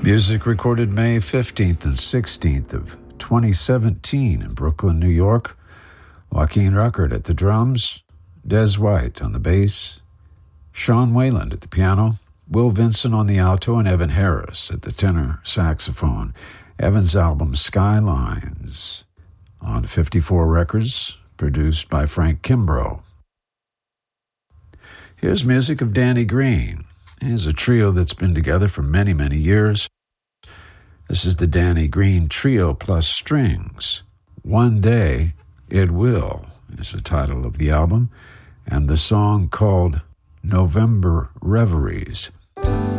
Music recorded May 15th and 16th of 2017 in Brooklyn, New York. Joaquin Ruckert at the drums, Des White on the bass, Sean Wayland at the piano, Will Vincent on the alto, and Evan Harris at the tenor saxophone. Evan's album Skylines on 54 Records, produced by Frank Kimbrough. Here's music of Danny Green. He's a trio that's been together for many, many years. This is the Danny Green Trio plus Strings. One Day It Will is the title of the album, and the song called November Reveries.